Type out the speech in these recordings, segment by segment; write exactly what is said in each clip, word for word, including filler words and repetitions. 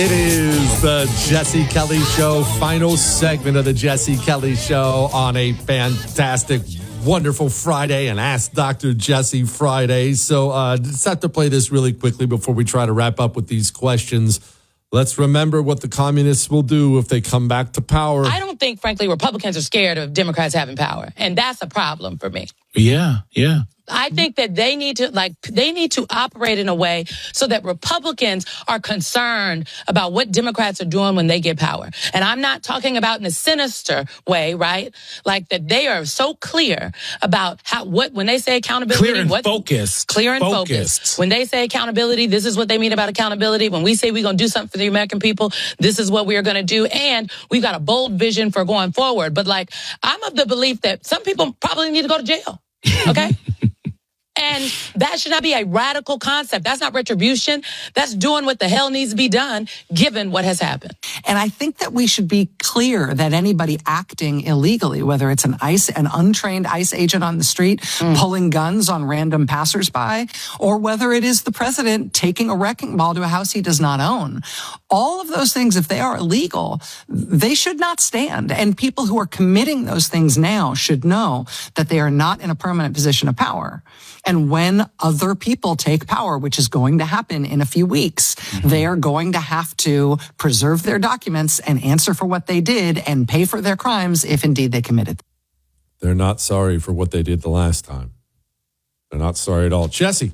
It is the Jesse Kelly Show, final segment of the Jesse Kelly Show on a fantastic, wonderful Friday, and Ask Doctor Jesse Friday. So uh, just have to play this really quickly before we try to wrap up with these questions. Let's remember what the communists will do if they come back to power. I don't think, frankly, Republicans are scared of Democrats having power, and that's a problem for me. Yeah, yeah. I think that they need to, like, they need to operate in a way so that Republicans are concerned about what Democrats are doing when they get power. And I'm not talking about in a sinister way, right? Like that they are so clear about how, what, when they say accountability. Clear and what, focused. Clear and focused. focused. When they say accountability, this is what they mean about accountability. When we say we're going to do something for the American people, this is what we are going to do. And we've got a bold vision for going forward. But like, I'm of the belief that some people probably need to go to jail. Okay? And that should not be a radical concept. That's not retribution. That's doing what the hell needs to be done, given what has happened. And I think that we should be clear that anybody acting illegally, whether it's an ICE, an untrained ICE agent on the street mm. pulling guns on random passersby, or whether it is the president taking a wrecking ball to a house he does not own, all of those things, if they are illegal, they should not stand. And people who are committing those things now should know that they are not in a permanent position of power. And when other people take power, which is going to happen in a few weeks, mm-hmm. they are going to have to preserve their documents and answer for what they did and pay for their crimes if indeed they committed them. They're not sorry for what they did the last time. They're not sorry at all. Jesse,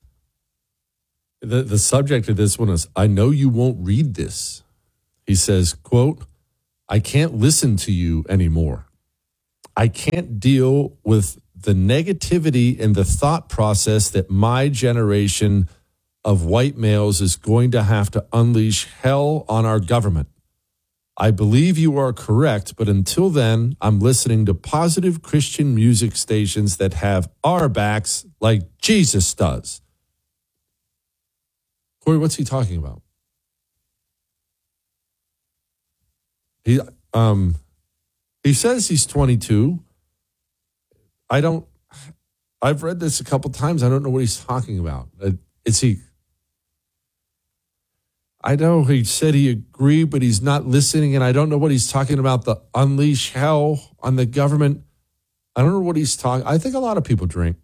the, the subject of this one is, I know you won't read this. He says, quote, I can't listen to you anymore. I can't deal with the negativity and the thought process that my generation of white males is going to have to unleash hell on our government. I believe you are correct, but until then, I'm listening to positive Christian music stations that have our backs like Jesus does. Corey, what's he talking about? He um he says he's twenty-two. I don't, I've read this a couple times. I don't know what he's talking about. Is he, I know he said he agreed, but he's not listening. And I don't know what he's talking about. The unleash hell on the government. I don't know what he's talking. I think a lot of people drink.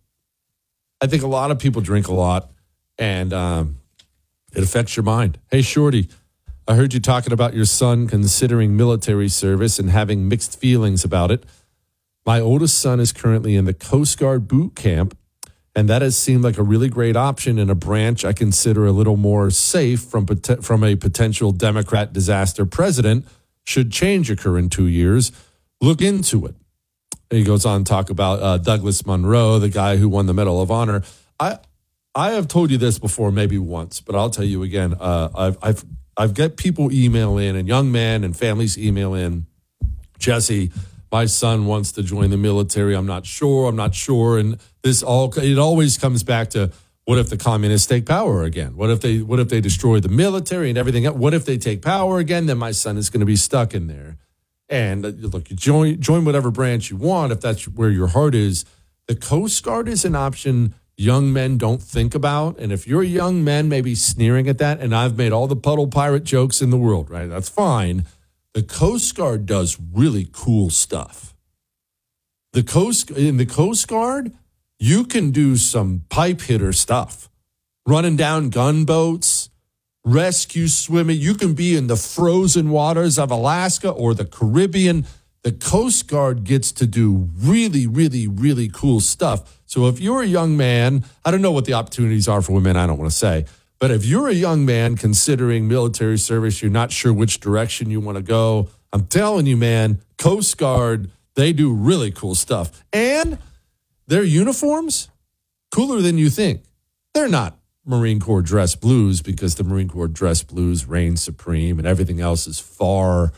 I think a lot of people drink a lot, and um, it affects your mind. Hey, Shorty, I heard you talking about your son considering military service and having mixed feelings about it. My oldest son is currently in the Coast Guard boot camp, and that has seemed like a really great option in a branch I consider a little more safe from from a potential Democrat disaster president should change occur in two years. Look into it. And he goes on to talk about uh, Douglas Monroe, the guy who won the Medal of Honor. I I have told you this before, maybe once, but I'll tell you again. Uh, I've I've I've got people email in, and young men and families email in, Jesse, my son wants to join the military. I'm not sure. I'm not sure. And this all, it always comes back to, what if the communists take power again? What if they, what if they destroy the military and everything else? What if they take power again? Then my son is going to be stuck in there. And uh, look, you join, join whatever branch you want if that's where your heart is. The Coast Guard is an option young men don't think about. And if you're a young man, maybe sneering at that, and I've made all the puddle pirate jokes in the world, right? That's fine. The Coast Guard does really cool stuff. The Coast in the Coast Guard, you can do some pipe hitter stuff, running down gunboats, rescue swimming. You can be in the frozen waters of Alaska or the Caribbean. The Coast Guard gets to do really, really, really cool stuff. So if you're a young man, I don't know what the opportunities are for women. I don't want to say. But if you're a young man considering military service, you're not sure which direction you want to go, I'm telling you, man, Coast Guard, they do really cool stuff. And their uniforms, cooler than you think. They're not Marine Corps dress blues, because the Marine Corps dress blues reign supreme and everything else is far,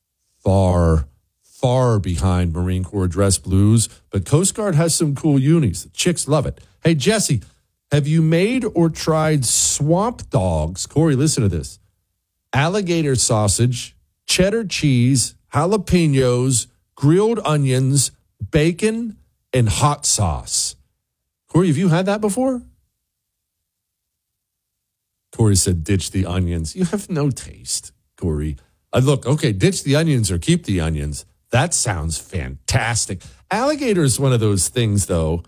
far, far behind Marine Corps dress blues. But Coast Guard has some cool unis. The chicks love it. Hey, Jesse, have you made or tried swamp dogs? Corey, listen to this. Alligator sausage, cheddar cheese, jalapenos, grilled onions, bacon, and hot sauce. Corey, have you had that before? Corey said, ditch the onions. You have no taste, Corey. Uh, look, okay, ditch the onions or keep the onions. That sounds fantastic. Alligator is one of those things, though.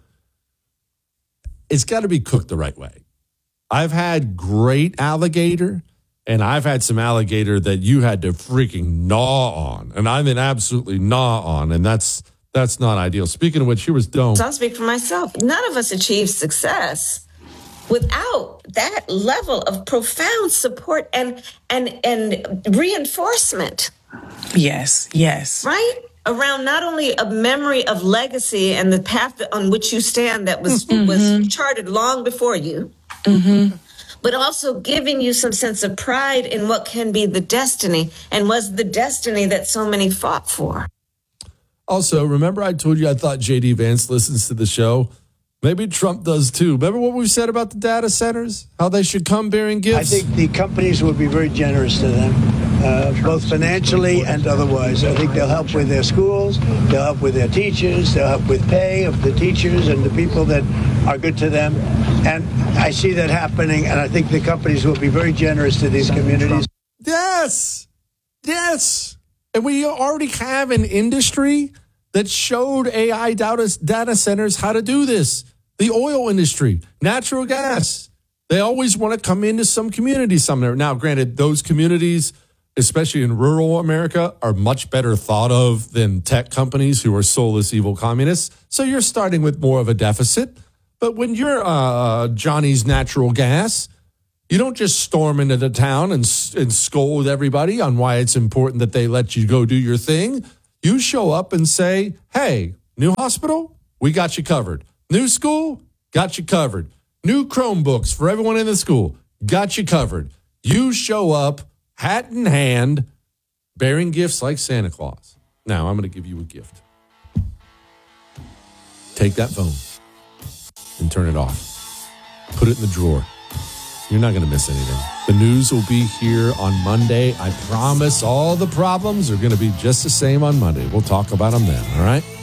It's got to be cooked the right way. I've had great alligator, and I've had some alligator that you had to freaking gnaw on. And I mean absolutely gnaw on, and that's that's not ideal. Speaking of which, here was Doan. So I'll speak for myself. None of us achieve success without that level of profound support and and and reinforcement. Yes, yes. Right? Around not only a memory of legacy and the path on which you stand that was mm-hmm. was charted long before you, mm-hmm. but also giving you some sense of pride in what can be the destiny and was the destiny that so many fought for. Also, remember I told you I thought J D Vance listens to the show? Maybe Trump does too. Remember what we said about the data centers? How they should come bearing gifts? I think the companies will be very generous to them, uh, both financially and otherwise. I think they'll help with their schools, they'll help with their teachers, they'll help with pay of the teachers and the people that are good to them. And I see that happening, and I think the companies will be very generous to these communities. Yes, yes. And we already have an industry that showed A I data, data centers how to do this. The oil industry, natural gas. They always want to come into some community somewhere. Now, granted, those communities, especially in rural America, are much better thought of than tech companies who are soulless, evil communists. So you're starting with more of a deficit. But when you're uh, Johnny's Natural Gas, you don't just storm into the town and, and scold everybody on why it's important that they let you go do your thing. You show up and say, hey, new hospital, we got you covered. New school, got you covered. New Chromebooks for everyone in the school, got you covered. You show up, hat in hand, bearing gifts like Santa Claus. Now, I'm going to give you a gift. Take that phone and turn it off. Put it in the drawer. You're not going to miss anything. The news will be here on Monday. I promise all the problems are going to be just the same on Monday. We'll talk about them then, all right?